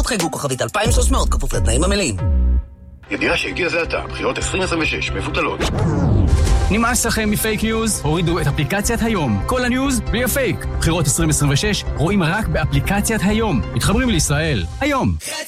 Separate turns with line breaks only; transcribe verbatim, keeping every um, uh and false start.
חייגו כוכבית אלפיים ושלוש מאות כפוף לתנאים המלאים.
ידיעה שהגיע זה עתה, בחירות עשרים עשרים ושש, מבוטלות.
נמאס לכם מפייק ניוז? הורידו את אפליקציית היום. כל הניוז בלי הפייק. בחירות עשרים עשרים ושש רואים רק באפליקציית היום. מתחברים לישראל. היום.